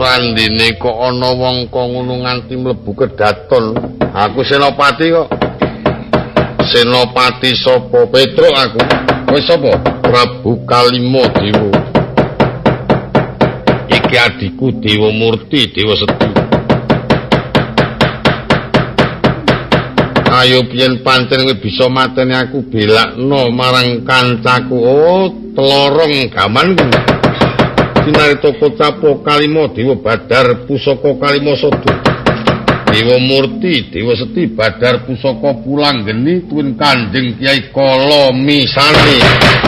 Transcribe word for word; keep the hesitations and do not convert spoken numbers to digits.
randine kok ana wong kok ngono nganti mlebu kedaton. Aku Senopati kok. Senopati sapa? Petruk aku. Kowe sapa? Prabu Kalima Dewa. Iki adikku Dewa Murti, Dewa Seti. Ayo piyen pancen kowe bisa mateni aku belakno marang kancaku. Oh, telorong gaman ku. Sinarita Capo Kalima Dewa Badar Pusaka Kalima Sada. Dewa Murti, Dewa Seti Badar Pusaka Pulanggeni tuwin Kanjeng Kyai Kala Misani.